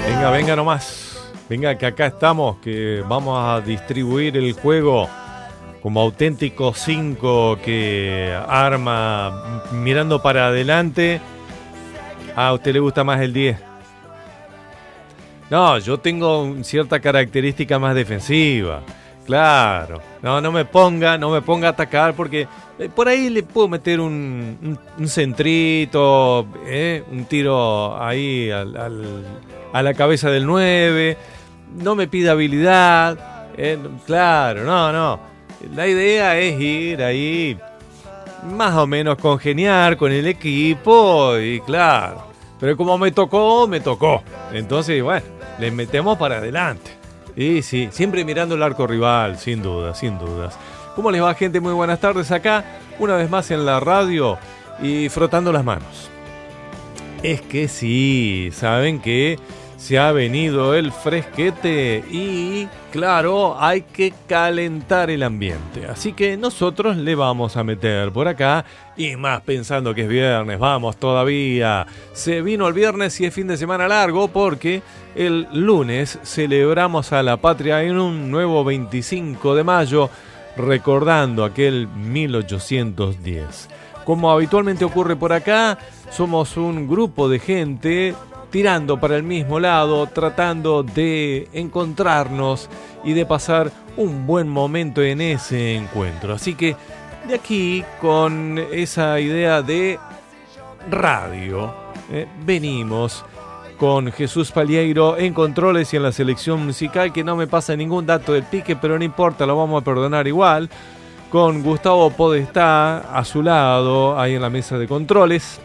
Venga, venga nomás. Venga, que acá estamos, que vamos a distribuir el juego como auténtico 5 que arma mirando para adelante. ¿A usted le gusta más el 10? No, yo tengo cierta característica más defensiva. Claro. No me ponga a atacar porque por ahí le puedo meter un centrito, un tiro ahí a la cabeza del 9. No me pida habilidad. Claro, no. La idea es ir ahí más o menos congeniar con el equipo y claro. Pero como me tocó. Entonces, bueno, le metemos para adelante. Y sí, siempre mirando el arco rival, sin dudas. ¿Cómo les va, gente? Muy buenas tardes acá, una vez más en la radio y frotando las manos. Es que sí, saben que se ha venido el fresquete y, claro, hay que calentar el ambiente. Así que nosotros le vamos a meter por acá y más pensando que es viernes, vamos todavía. Se vino el viernes y es fin de semana largo porque el lunes celebramos a la patria en un nuevo 25 de mayo, recordando aquel 1810. Como habitualmente ocurre por acá, somos un grupo de gente tirando para el mismo lado, tratando de encontrarnos y de pasar un buen momento en ese encuentro. Así que de aquí, con esa idea de radio, venimos con Jesús Palieiro en controles y en la selección musical, que no me pasa ningún dato del pique, pero no importa, lo vamos a perdonar igual. Con Gustavo Podestá a su lado, ahí en la mesa de controles.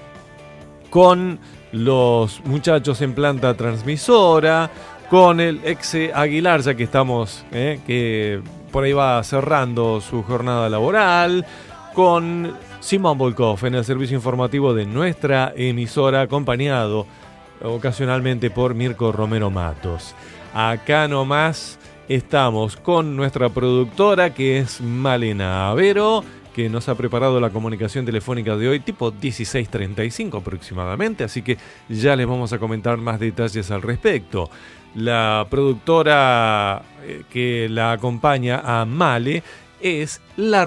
Con los muchachos en planta transmisora, con el ex Aguilar, ya que estamos, que por ahí va cerrando su jornada laboral, con Simón Volkov en el servicio informativo de nuestra emisora, acompañado ocasionalmente por Mirko Romero Matos. Acá nomás estamos con nuestra productora, que es Malena Avero, que nos ha preparado la comunicación telefónica de hoy, tipo 16:35 aproximadamente, así que ya les vamos a comentar más detalles al respecto. La productora que la acompaña a Male es la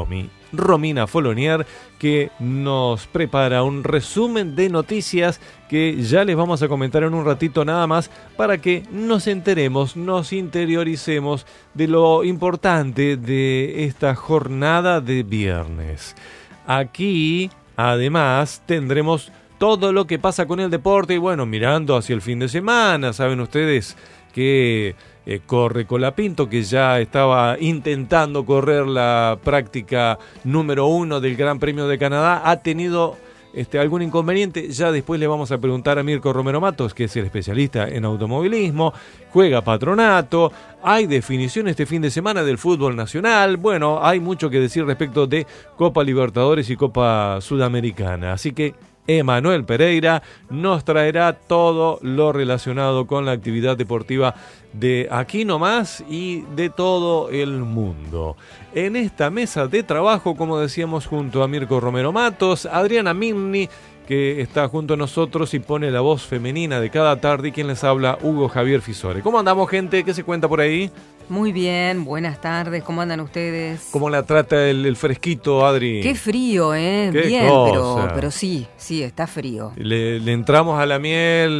Romina Folonier, que nos prepara un resumen de noticias que ya les vamos a comentar en un ratito nada más para que nos enteremos, nos interioricemos de lo importante de esta jornada de viernes. Aquí, además, tendremos todo lo que pasa con el deporte y bueno, mirando hacia el fin de semana, saben ustedes que corre Colapinto, que ya estaba intentando correr la práctica número 1 del Gran Premio de Canadá, ha tenido algún inconveniente. Ya después le vamos a preguntar a Mirko Romero Matos, que es el especialista en automovilismo. Juega Patronato, hay definición este fin de semana del fútbol nacional. Bueno, hay mucho que decir respecto de Copa Libertadores y Copa Sudamericana, así que Emanuel Pereira nos traerá todo lo relacionado con la actividad deportiva de aquí nomás y de todo el mundo. En esta mesa de trabajo, como decíamos, junto a Mirko Romero Matos, Adriana Mimni, que está junto a nosotros y pone la voz femenina de cada tarde, y quien les habla, Hugo Javier Fisore. ¿Cómo andamos, gente? ¿Qué se cuenta por ahí? Muy bien, buenas tardes, ¿cómo andan ustedes? ¿Cómo la trata el fresquito, Adri? Qué frío, Qué bien, cosa. pero sí, está frío. Le entramos a la miel.